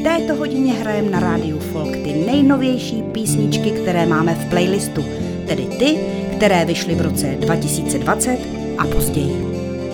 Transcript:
v této hodině hrajeme na rádiu Folk ty nejnovější písničky, které máme v playlistu, tedy ty, které vyšly v roce 2020 a později.